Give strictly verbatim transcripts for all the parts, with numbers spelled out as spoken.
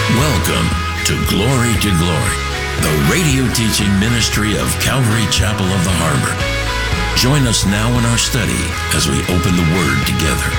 Welcome to Glory to Glory, the radio teaching ministry of Calvary Chapel of the Harbor. Join us now in our study as we open the Word together.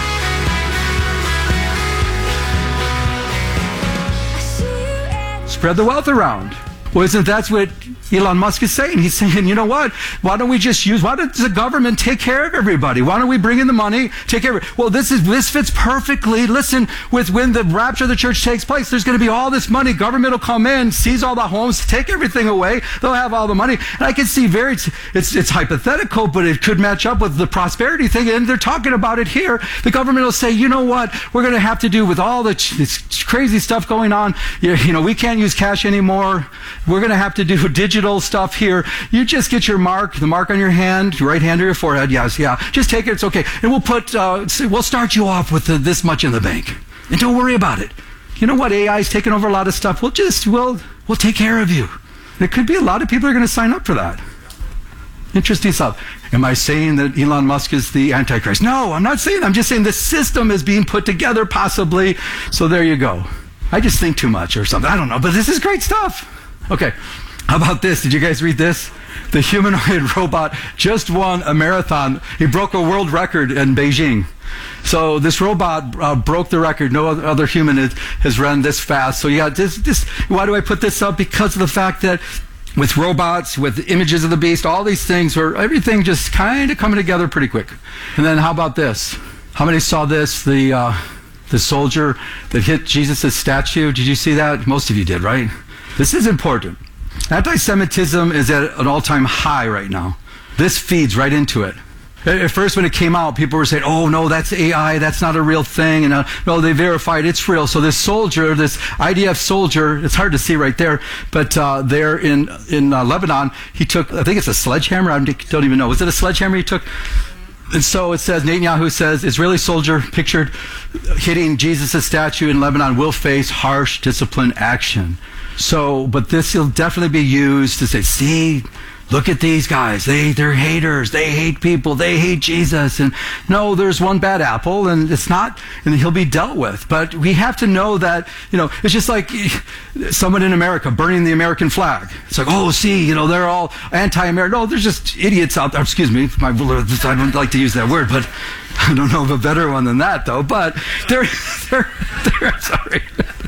Spread the wealth around. Well, isn't that what Elon Musk is saying? He's saying, you know what? Why don't we just use, why does the government take care of everybody? Why don't we bring in the money, take care of it? Well, this is, this fits perfectly. Listen, with when the rapture of the church takes place, there's going to be all this money. Government will come in, seize all the homes, take everything away. They'll have all the money. And I can see very, it's, it's hypothetical, but it could match up with the prosperity thing. And they're talking about it here. The government will say, you know what? We're going to have to do with all the ch- this crazy stuff going on. You, you know, we can't use cash anymore. We're going to have to do digital stuff here. You just get your mark, the mark on your hand, your right hand or your forehead. Yes, yeah. Just take it. It's okay. And we'll put, uh, we'll start you off with the, this much in the bank. And don't worry about it. You know what? A I is taking over a lot of stuff. We'll just, we'll, we'll take care of you. There could be a lot of people who are going to sign up for that. Interesting stuff. Am I saying that Elon Musk is the Antichrist? No, I'm not saying that. I'm just saying the system is being put together possibly. So there you go. I just think too much or something. I don't know. But this is great stuff. Okay, how about this? Did you guys read this? The humanoid robot just won a marathon. He broke a world record in Beijing. So this robot uh, broke the record. No other human has, has run this fast. So yeah, this, this, why do I put this up? Because of the fact that with robots, with images of the beast, all these things, where everything just kind of coming together pretty quick. And then how about this? How many saw this? The, uh, the soldier that hit Jesus' statue. Did you see that? Most of you did, right? This is important. Anti-Semitism is at an all-time high right now. This feeds right into it. At first, when it came out, people were saying, oh, no, that's A I, that's not a real thing. And uh, no, they verified it's real. So this soldier, this I D F soldier, it's hard to see right there, but uh, there in, in uh, Lebanon, he took, I think it's a sledgehammer, I don't even know. Was it a sledgehammer he took? And so it says, Netanyahu says, Israeli soldier pictured hitting Jesus' statue in Lebanon will face harsh discipline action. So, but this will definitely be used to say, see, look at these guys. They, they're haters. They hate people. They hate Jesus. And no, there's one bad apple and it's not, and he'll be dealt with. But we have to know that, you know, it's just like someone in America burning the American flag. It's like, oh, see, you know, they're all anti-American. No, there's just idiots out there. Excuse me. My, I don't like to use that word, but I don't know of a better one than that though. But they're, they're, they're, sorry.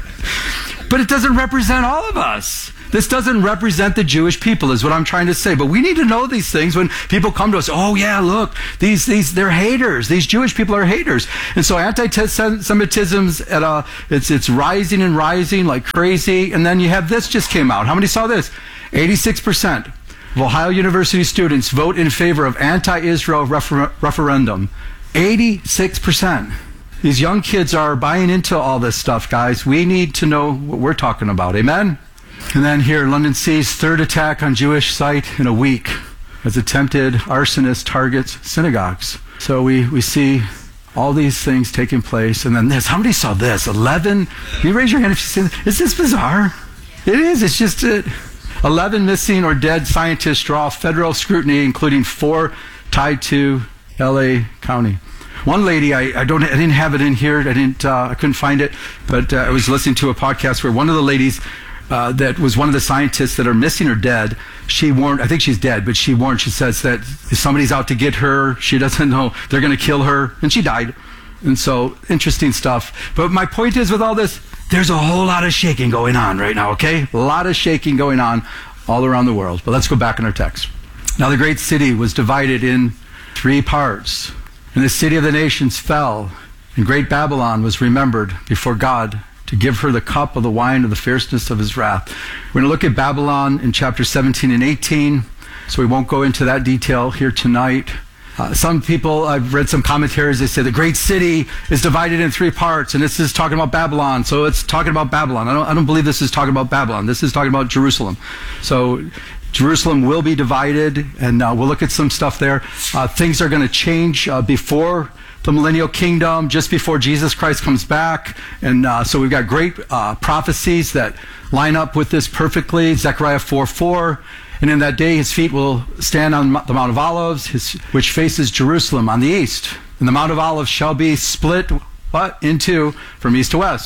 But it doesn't represent all of us. This doesn't represent the Jewish people, is what I'm trying to say. But we need to know these things when people come to us. Oh, yeah, look, these, these, they're haters. These Jewish people are haters. And so anti-Semitism's at a, it's, it's rising and rising like crazy. And then you have this just came out. How many saw this? eighty-six percent of Ohio University students vote in favor of anti-Israel refer- referendum. eighty-six percent. These young kids are buying into all this stuff, guys. We need to know what we're talking about. Amen? And then here, London sees third attack on Jewish site in a week as attempted arsonist targets synagogues. So we, we see all these things taking place. And then this. How many saw this? eleven? Can you raise your hand if you see this? Is this bizarre? It is. It's just it. eleven missing or dead scientists draw federal scrutiny, including four tied to L A County. One lady, I, I don't, I didn't have it in here. I didn't, uh, I couldn't find it. But uh, I was listening to a podcast where one of the ladies uh, that was one of the scientists that are missing or dead, she warned. I think she's dead, but she warned. She says that if somebody's out to get her, she doesn't know they're going to kill her, and she died. And so, interesting stuff. But my point is, with all this, there's a whole lot of shaking going on right now. Okay, a lot of shaking going on all around the world. But let's go back in our text. Now, the great city was divided in three parts. And the city of the nations fell, and great Babylon was remembered before God to give her the cup of the wine of the fierceness of his wrath. We're going to look at Babylon in chapter seventeen and eighteen, so we won't go into that detail here tonight. Uh, some people, I've read some commentaries, they say the great city is divided in three parts, and this is talking about Babylon, so it's talking about Babylon. I don't, I don't believe this is talking about Babylon. This is talking about Jerusalem. So Jerusalem will be divided, and uh, we'll look at some stuff there. Uh, things are going to change uh, before the millennial kingdom, just before Jesus Christ comes back. And uh, so we've got great uh, prophecies that line up with this perfectly. Zechariah four four. And in that day his feet will stand on the Mount of Olives, his, which faces Jerusalem on the east. And the Mount of Olives shall be split what? Into from east to west.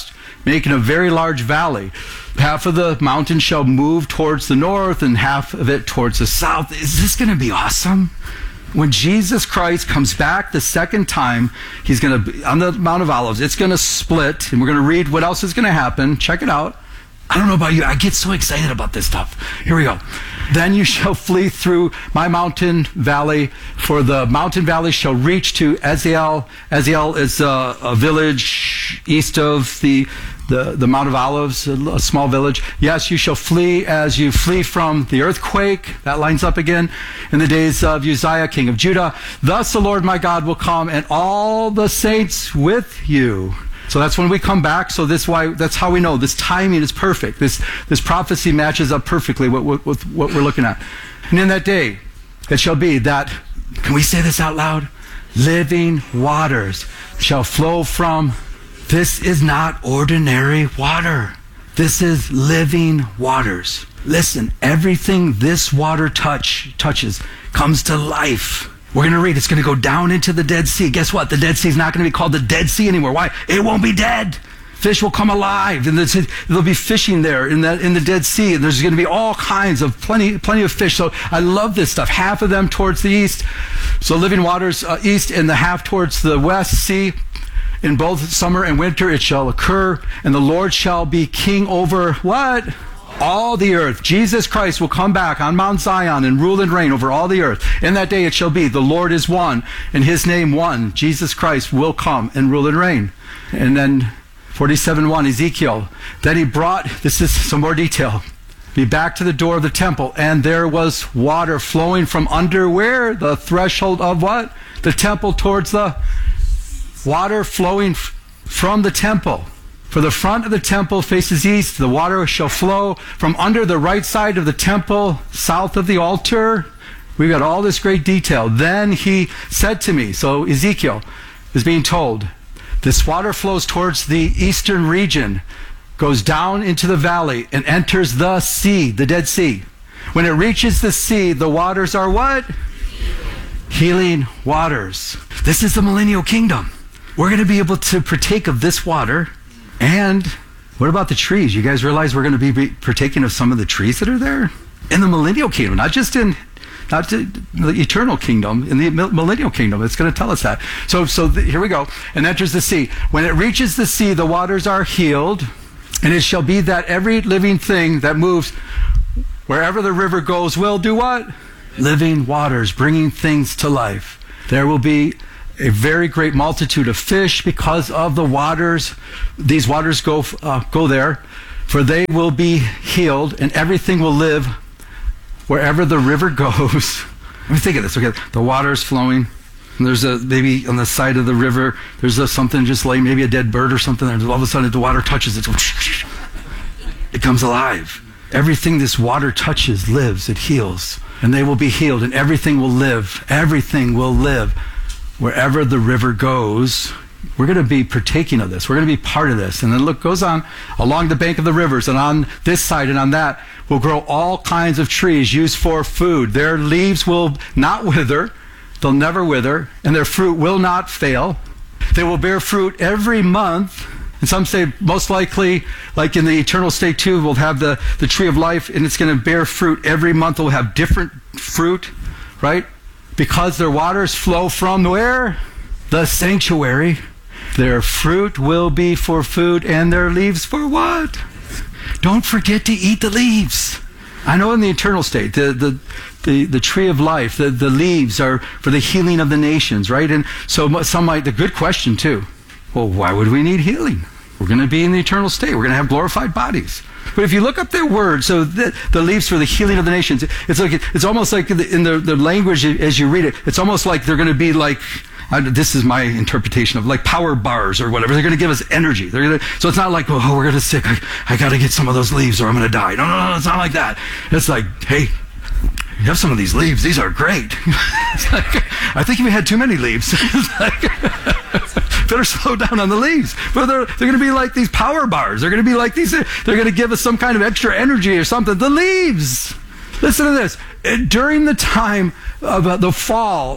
making a very large valley. Half of the mountain shall move towards the north and half of it towards the south. Is this going to be awesome? When Jesus Christ comes back the second time, he's going to be on the Mount of Olives. It's going to split, and we're going to read what else is going to happen. Check it out. I don't know about you. I get so excited about this stuff. Here we go. Then you shall flee through my mountain valley, for the mountain valley shall reach to Eziel. Eziel is a, a village east of the, the, the Mount of Olives, a, a small village. Yes, you shall flee as you flee from the earthquake. That lines up again. In the days of Uzziah, king of Judah. Thus the Lord my God will come, and all the saints with you. So that's when we come back. So this why that's how we know this timing is perfect. This this prophecy matches up perfectly with, with, with what we're looking at. And in that day, it shall be that, can we say this out loud? Living waters shall flow from. This is not ordinary water. This is living waters. Listen, everything this water touch touches comes to life. We're going to read, it's going to go down into the Dead Sea. Guess what? The Dead Sea is not going to be called the Dead Sea anymore. Why? It won't be dead. Fish will come alive, and there'll be fishing there in the, in the Dead Sea, and there's going to be all kinds of, plenty plenty of fish. So I love this stuff. Half of them towards the east, so living waters uh, east, and the half towards the west sea. In both summer and winter it shall occur, and the Lord shall be king over what? All the earth. Jesus Christ will come back on Mount Zion and rule and reign over all the earth. In that day it shall be, the Lord is one, and his name one. Jesus Christ will come and rule and reign. And then forty-seven one, Ezekiel. Then he brought, this is some more detail, me back to the door of the temple, and there was water flowing from under where? The threshold of what? The temple towards the water flowing f- from the temple. For the front of the temple faces east, the water shall flow from under the right side of the temple, south of the altar. We've got all this great detail. Then he said to me, so Ezekiel is being told, this water flows towards the eastern region, goes down into the valley, and enters the sea, the Dead Sea. When it reaches the sea, the waters are what? Healing waters. This is the millennial kingdom. We're going to be able to partake of this water. And what about the trees? You guys realize we're going to be partaking of some of the trees that are there? In the millennial kingdom, not just in not the eternal kingdom, in the millennial kingdom. It's going to tell us that. So, so the, here we go. And enters the sea. When it reaches the sea, the waters are healed, and it shall be that every living thing that moves wherever the river goes will do what? Living waters, bringing things to life. There will be a very great multitude of fish because of the waters. These waters go uh, go there, for they will be healed, and everything will live wherever the river goes. Let me think of this. Okay, the water's flowing, and there's a maybe on the side of the river there's a, something just like maybe a dead bird or something, and all of a sudden the water touches it. It comes alive. Everything this water touches lives. It heals, and they will be healed, and everything will live. Everything will live. Wherever the river goes, we're going to be partaking of this. We're going to be part of this. And then look, goes on along the bank of the rivers, and on this side and on that will grow all kinds of trees used for food. Their leaves will not wither. They'll never wither, and their fruit will not fail. They will bear fruit every month. And some say most likely, like in the eternal state too, we'll have the, the tree of life, and it's going to bear fruit every month. It'll have different fruit, right? Because their waters flow from where? The sanctuary. Their fruit will be for food, and their leaves for what? Don't forget to eat the leaves. I know in the eternal state, the the the, the tree of life, the, the leaves are for the healing of the nations, right? And so some might, the good question too, well, why would we need healing? We're going to be in the eternal state. We're going to have glorified bodies. But if you look up their word, so the, the leaves for the healing of the nations, it's like it's almost like in the, in the, the language as you read it, it's almost like they're going to be like, I, this is my interpretation of like power bars or whatever. They're going to give us energy. They're going to, so it's not like, oh, we're going to sick. I, I got to get some of those leaves or I'm going to die. No, no, no, it's not like that. It's like, hey, you have some of these leaves. These are great. It's like, I think you had too many leaves. It's like, better slow down on the leaves. But they're, they're going to be like these power bars. They're going to be like these, they're going to give us some kind of extra energy or something. The leaves. Listen to this. During the time of uh, the fall,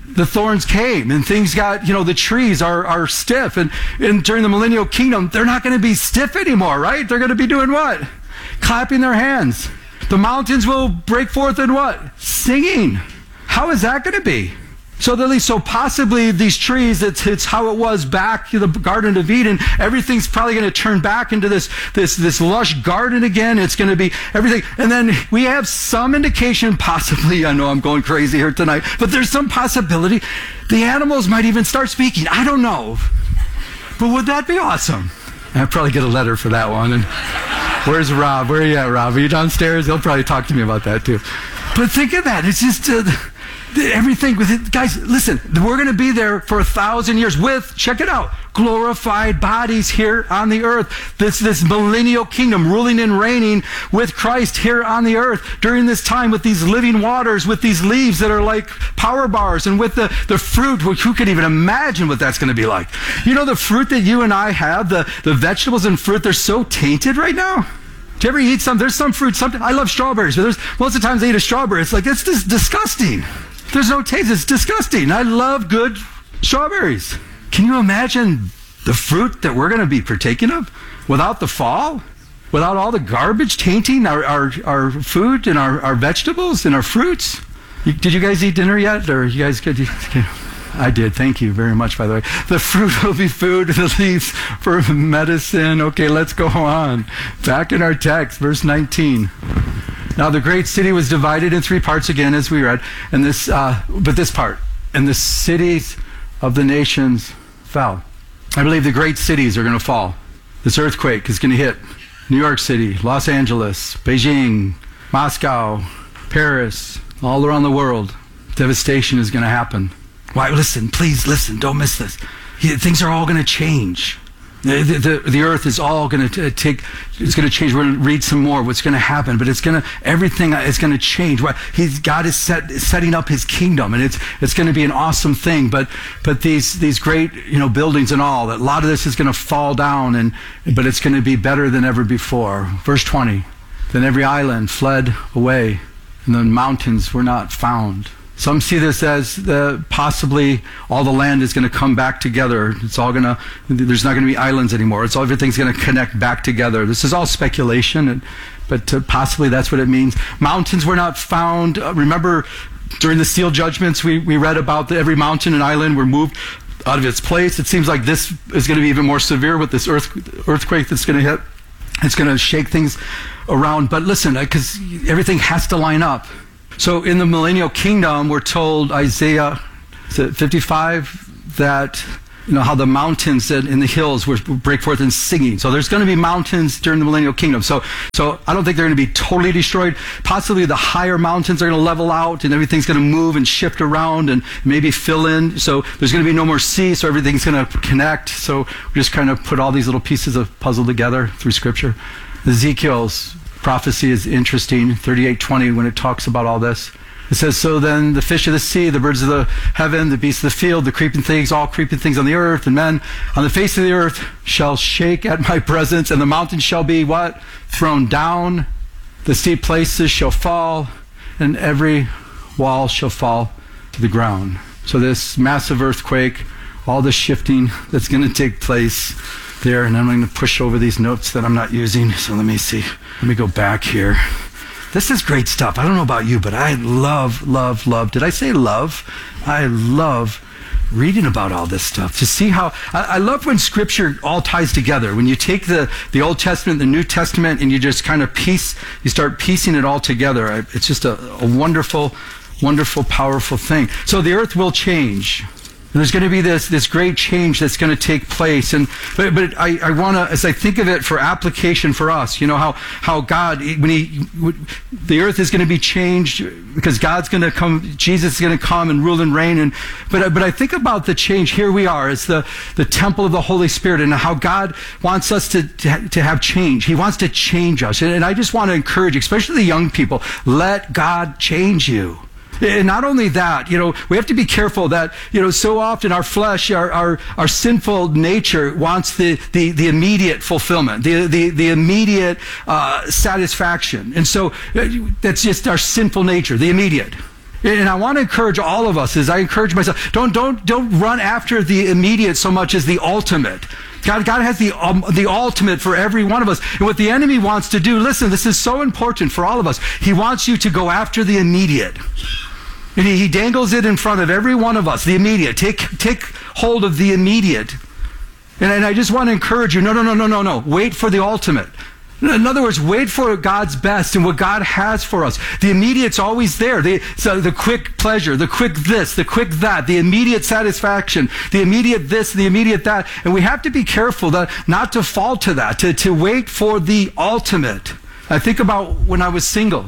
the thorns came and things got, you know, the trees are, are stiff. And, and during the millennial kingdom, they're not going to be stiff anymore, right? They're going to be doing what? Clapping their hands. The mountains will break forth in what? Singing. How is that going to be? So at least, so possibly these trees, it's, it's how it was back in the Garden of Eden. Everything's probably going to turn back into this, this, this lush garden again. It's going to be everything. And then we have some indication, possibly, I know I'm going crazy here tonight, but there's some possibility the animals might even start speaking. I don't know. But would that be awesome? I'd probably get a letter for that one. And where's Rob? Where are you at, Rob? Are you downstairs? He'll probably talk to me about that too. But think of that. It's just... Uh, everything with it. Guys, listen, we're going to be there for a thousand years with, check it out, glorified bodies here on the earth. This, this millennial kingdom ruling and reigning with Christ here on the earth during this time with these living waters, with these leaves that are like power bars, and with the, the fruit, which who could even imagine what that's going to be like? You know, the fruit that you and I have, the, the vegetables and fruit, they're so tainted right now. Do you ever eat some? There's some fruit, something. I love strawberries, but there's most of the times I eat a strawberry, it's like, it's just disgusting. There's no taste. It's disgusting. I love good strawberries. Can you imagine the fruit that we're going to be partaking of without the fall? Without all the garbage tainting our, our, our food and our, our vegetables and our fruits? You, did you guys eat dinner yet? Or you guys could... I did. Thank you very much, by the way. The fruit will be food, the leaves for medicine. Okay, let's go on. Back in our text, verse nineteen. Now the great city was divided in three parts again, as we read. And this, uh, but this part, and the cities of the nations fell. I believe the great cities are going to fall. This earthquake is going to hit New York City, Los Angeles, Beijing, Moscow, Paris, all around the world. Devastation is going to happen. Why? Listen, please listen. Don't miss this. Things are all going to change. The, the, the earth is all going to take, it's going to change. We're going to read some more what's going to happen, but it's going to, everything is going to change. He's, God is set, setting up his kingdom, and it's, it's going to be an awesome thing. But, but these, these great, you know, buildings and all, that a lot of this is going to fall down, and, but it's going to be better than ever before. Verse twenty, then every island fled away, and the mountains were not found. Some see this as the, possibly all the land is going to come back together. It's all going to, there's not going to be islands anymore. It's all, everything's going to connect back together. This is all speculation, and, but uh, possibly that's what it means. Mountains were not found. Uh, remember, during the seal judgments, we, we read about the, every mountain and island were moved out of its place. It seems like this is going to be even more severe with this earth, earthquake that's going to hit. It's going to shake things around. But listen, because everything has to line up. So in the millennial kingdom, we're told, Isaiah fifty-five, that, you know, how the mountains in the hills will break forth in singing. So there's going to be mountains during the millennial kingdom. So, so I don't think they're going to be totally destroyed. Possibly the higher mountains are going to level out, and everything's going to move and shift around and maybe fill in. So there's going to be no more sea, so everything's going to connect. So we just kind of put all these little pieces of puzzle together through Scripture. Ezekiel's prophecy is interesting, thirty-eight twenty, when it talks about all this. It says, so then the fish of the sea, the birds of the heaven, the beasts of the field, the creeping things, all creeping things on the earth, and men on the face of the earth shall shake at my presence, and the mountains shall be what? Thrown down, the steep places shall fall, and every wall shall fall to the ground. So this massive earthquake, all the shifting that's going to take place there, and I'm going to push over these notes that I'm not using. So let me see. Let me go back here. This is great stuff. I don't know about you, but I love, love, love. Did I say love? I love reading about all this stuff. To see how, I, I love when Scripture all ties together. When you take the, the Old Testament, the New Testament, and you just kind of piece, you start piecing it all together. I, it's just a, a wonderful, wonderful, powerful thing. So the earth will change. And there's going to be this, this great change that's going to take place. And, but, but I, I want to, as I think of it for application for us, you know, how, how God, when he, the earth is going to be changed because God's going to come, Jesus is going to come and rule and reign. And, but, but I think about the change. Here we are as the, the temple of the Holy Spirit, and how God wants us to, to, to have change. He wants to change us. And, and I just want to encourage, especially the young people, let God change you. And not only that, you know, we have to be careful that, you know, so often our flesh, our our, our sinful nature wants the, the, the immediate fulfillment, the the, the immediate uh, satisfaction. And so uh, that's just our sinful nature, the immediate. And I want to encourage all of us, as I encourage myself, don't don't don't run after the immediate so much as the ultimate. God, God has the um, the ultimate for every one of us. And what the enemy wants to do, listen, this is so important for all of us. He wants you to go after the immediate. And he, he dangles it in front of every one of us, the immediate. Take take hold of the immediate. And, and I just want to encourage you, no, no, no, no, no, no. Wait for the ultimate. In other words, wait for God's best and what God has for us. The immediate's always there. The, so the quick pleasure, the quick this, the quick that, the immediate satisfaction, the immediate this, the immediate that. And we have to be careful that not to fall to that, to, to wait for the ultimate. I think about when I was single,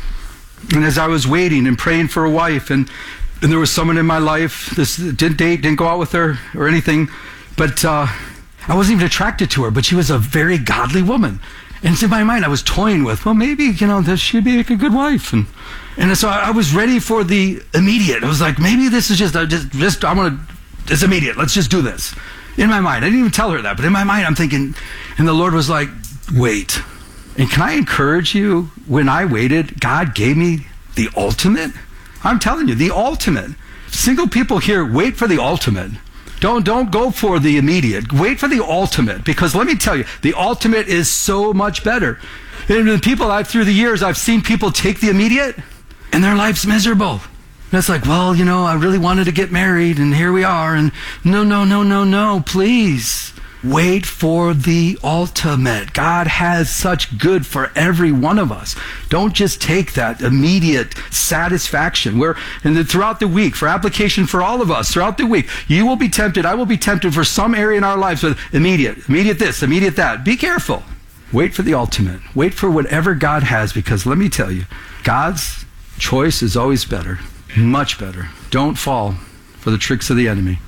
and as I was waiting and praying for a wife, and, and there was someone in my life, this didn't date, didn't go out with her or anything, but uh, I wasn't even attracted to her, but she was a very godly woman. And in my mind, I was toying with, well, maybe, you know, this she'd be like a good wife. And and so I was ready for the immediate. I was like, maybe this is just, I just, just I want to, it's immediate. Let's just do this. In my mind, I didn't even tell her that, but in my mind, I'm thinking, and the Lord was like, wait. And can I encourage you, when I waited, God gave me the ultimate? I'm telling you, the ultimate. Single people here, wait for the ultimate. Don't don't go for the immediate. Wait for the ultimate, because let me tell you, the ultimate is so much better. And the people I've through the years, I've seen people take the immediate, and their life's miserable. And it's like, well, you know, I really wanted to get married, and here we are. And no, no, no, no, no, please. Wait for the ultimate. God has such good for every one of us. Don't just take that immediate satisfaction. Where, and then throughout the week, for application for all of us, throughout the week, you will be tempted, I will be tempted for some area in our lives with immediate, immediate this, immediate that. Be careful. Wait for the ultimate. Wait for whatever God has, because let me tell you, God's choice is always better, much better. Don't fall for the tricks of the enemy.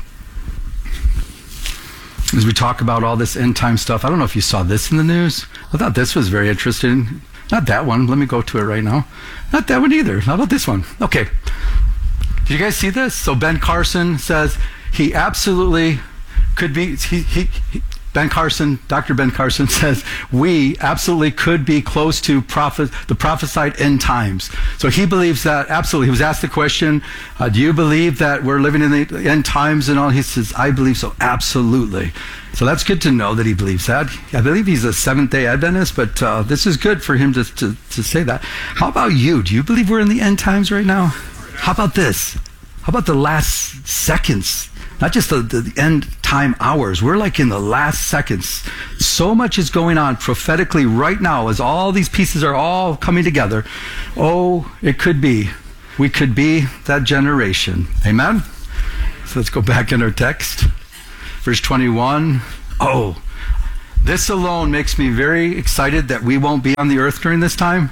As we talk about all this end time stuff, I don't know if you saw this in the news. I thought this was very interesting. Not that one. Let me go to it right now. Not that one either. How about this one? Okay. Did you guys see this? So Ben Carson says he absolutely could be, he, he, he Ben Carson, Doctor Ben Carson says we absolutely could be close to prophet, the prophesied end times. So he believes that absolutely. He was asked the question, uh, do you believe that we're living in the end times and all? He says, I believe so, absolutely. So that's good to know that he believes that. I believe he's a Seventh-day Adventist, but uh, this is good for him to, to, to say that. How about you? Do you believe we're in the end times right now? How about this? How about the last seconds? Not just the, the end time hours. We're like in the last seconds. So much is going on prophetically right now as all these pieces are all coming together. Oh, it could be. We could be that generation. Amen? So let's go back in our text. Verse twenty-one. Oh, this alone makes me very excited that we won't be on the earth during this time.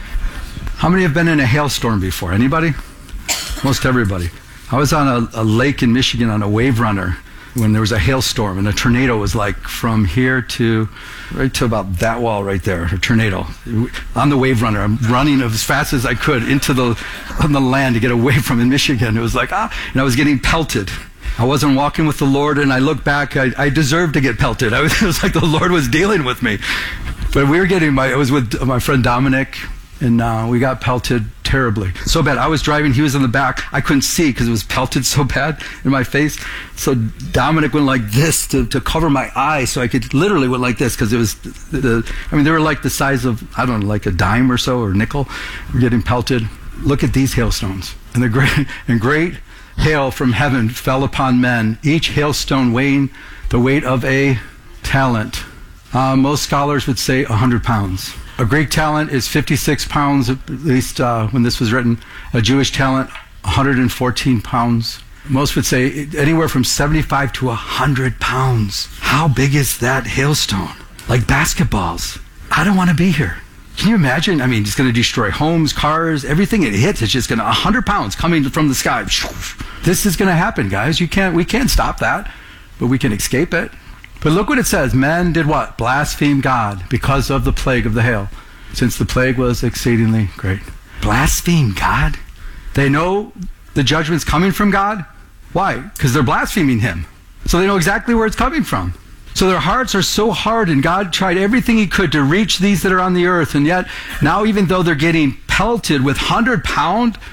How many have been in a hailstorm before? Anybody? Most everybody. I was on a, a lake in Michigan on a wave runner when there was a hailstorm, and a tornado was like from here to right to about that wall right there, a tornado. On the wave runner, I'm running as fast as I could into the on the land to get away from in Michigan. It was like, ah, and I was getting pelted. I wasn't walking with the Lord, and I look back, I, I deserved to get pelted. I was, it was like the Lord was dealing with me. But we were getting, my, I was with my friend Dominic, and uh, we got pelted terribly. So bad. I was driving, he was in the back. I couldn't see because it was pelted so bad in my face. So Dominic went like this to, to cover my eyes, so I could literally went like this because it was, the, the, I mean, they were like the size of, I don't know, like a dime or so, or nickel. We're getting pelted. Look at these hailstones. And the great, and great hail from heaven fell upon men, each hailstone weighing the weight of a talent. Uh, most scholars would say one hundred pounds. A Greek talent is fifty-six pounds, at least uh, when this was written. A Jewish talent, one hundred fourteen pounds. Most would say anywhere from seventy-five to one hundred pounds. How big is that hailstone? Like basketballs. I don't want to be here. Can you imagine? I mean, it's going to destroy homes, cars, everything it hits. It's just going to, one hundred pounds coming from the sky. This is going to happen, guys. You can't, we can't stop that, but we can escape it. But look what it says. Men did what? Blaspheme God because of the plague of the hail, since the plague was exceedingly great. Blaspheme God? They know the judgment's coming from God. Why? Because they're blaspheming him. So they know exactly where it's coming from. So their hearts are so hardened. God tried everything he could to reach these that are on the earth. And yet, now even though they're getting pelted with one hundred pound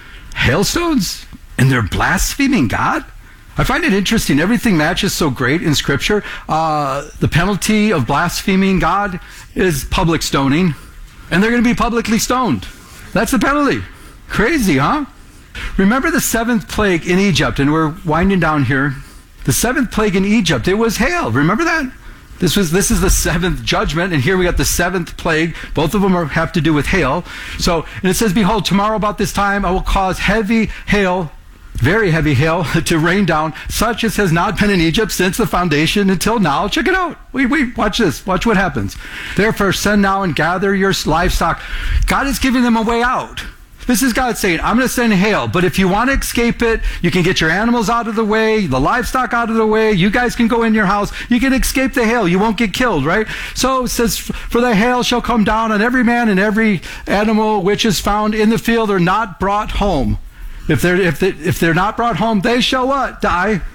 hailstones, and they're blaspheming God? I find it interesting. Everything matches so great in Scripture. Uh, the penalty of blaspheming God is public stoning, and they're going to be publicly stoned. That's the penalty. Crazy, huh? Remember the seventh plague in Egypt, and we're winding down here. The seventh plague in Egypt, it was hail. Remember that? This was this is the seventh judgment, and here we got the seventh plague. Both of them are, have to do with hail. So, and it says, behold, tomorrow about this time I will cause heavy hail, very heavy hail, to rain down, such as has not been in Egypt since the foundation until now. Check it out. Wait, wait, watch this. Watch what happens. Therefore, send now and gather your livestock. God is giving them a way out. This is God saying, I'm going to send hail, but if you want to escape it, you can get your animals out of the way, the livestock out of the way, you guys can go in your house, you can escape the hail, you won't get killed, right? So it says, for the hail shall come down on every man and every animal which is found in the field or not brought home. If they're, if they, if they're not brought home, they shall what? Die.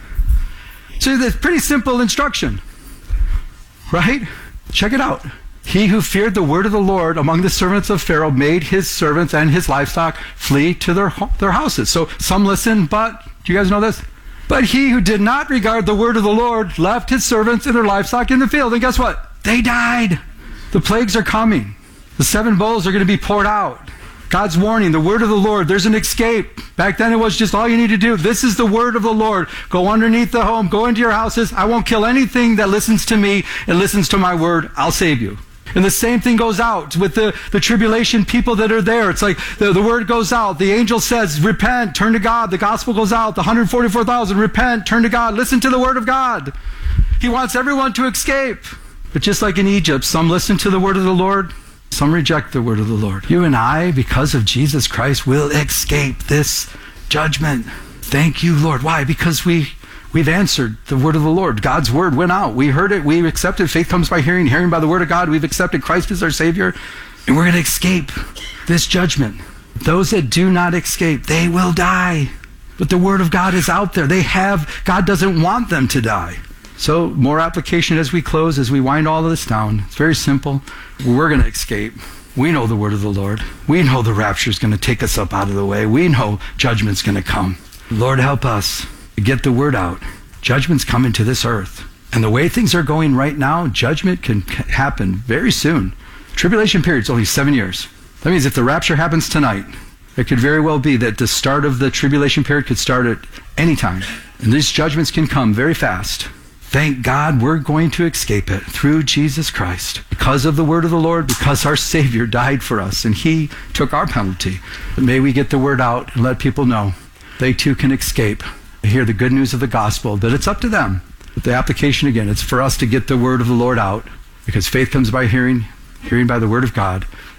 So that's pretty simple instruction, right? Check it out. He who feared the word of the Lord among the servants of Pharaoh made his servants and his livestock flee to their their houses. So some listened, but, do you guys know this? But he who did not regard the word of the Lord left his servants and their livestock in the field. And guess what? They died. The plagues are coming. The seven bowls are going to be poured out. God's warning, the word of the Lord, there's an escape. Back then it was just all you need to do. This is the word of the Lord. Go underneath the home, go into your houses. I won't kill anything that listens to me and listens to my word. I'll save you. And the same thing goes out with the, the tribulation people that are there. It's like the, the word goes out. The angel says, repent, turn to God. The gospel goes out. The one hundred forty-four thousand, repent, turn to God. Listen to the word of God. He wants everyone to escape. But just like in Egypt, some listen to the word of the Lord, some reject the word of the Lord. You and I, because of Jesus Christ, will escape this judgment. Thank you, Lord. Why? Because we, we've answered the word of the Lord. God's word went out. We heard it. We accepted. Faith comes by hearing, hearing by the word of God. We've accepted Christ as our Savior. And we're going to escape this judgment. Those that do not escape, they will die. But the word of God is out there. They have, God doesn't want them to die. So more application as we close, as we wind all of this down. It's very simple. We're going to escape. We know the word of the Lord. We know the rapture is going to take us up out of the way. We know judgment's going to come. Lord, help us to get the word out. Judgment's coming to this earth. And the way things are going right now, judgment can happen very soon. Tribulation period's only seven years. That means if the rapture happens tonight, it could very well be that the start of the tribulation period could start at any time. And these judgments can come very fast. Thank God we're going to escape it through Jesus Christ. Because of the word of the Lord, because our Savior died for us and He took our penalty. But may we get the word out and let people know they too can escape. Hear the good news of the gospel, that it's up to them. But the application again, it's for us to get the word of the Lord out, because faith comes by hearing, hearing by the word of God.